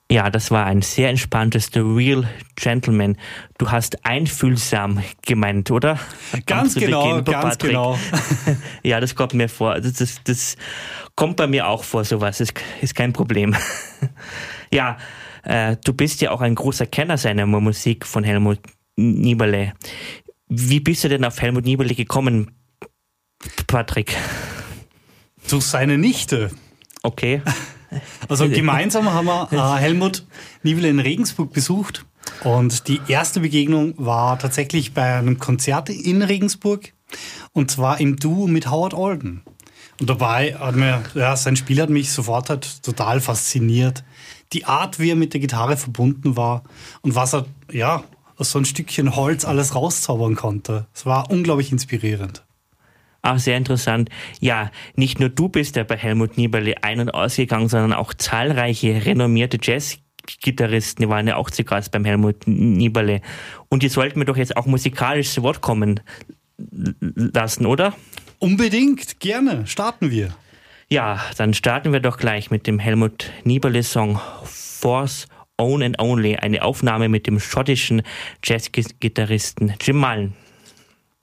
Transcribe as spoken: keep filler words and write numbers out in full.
Ja, das war ein sehr entspanntes The Real Gentleman. Du hast einfühlsam gemeint, oder? Ganz genau, Beginn, ganz Patrick. genau. Ja, das kommt mir vor. Das, das, das kommt bei mir auch vor, sowas. Das ist kein Problem. Ja, äh, du bist ja auch ein großer Kenner seiner Musik von Helmut Nieberle. Wie bist du denn auf Helmut Nieberle gekommen, Patrick? Durch seine Nichte. Okay. Also gemeinsam haben wir äh, Helmut Nieberle in Regensburg besucht und die erste Begegnung war tatsächlich bei einem Konzert in Regensburg und zwar im Duo mit Howard Alden. Und dabei hat mir, ja, sein Spiel hat mich sofort halt total fasziniert. Die Art, wie er mit der Gitarre verbunden war und was er, ja, aus so ein Stückchen Holz alles rauszaubern konnte. Es war unglaublich inspirierend. Ah, sehr interessant. Ja, nicht nur du bist ja bei Helmut Nieberle ein- und ausgegangen, sondern auch zahlreiche renommierte Jazzgitarristen, die waren ja auch zu Gast beim Helmut Nieberle. Und die sollten wir doch jetzt auch musikalisch zu Wort kommen lassen, oder? Unbedingt, gerne. Starten wir. Ja, dann starten wir doch gleich mit dem Helmut Nieberle-Song Force Own and Only, eine Aufnahme mit dem schottischen Jazzgitarristen Jim Mullen.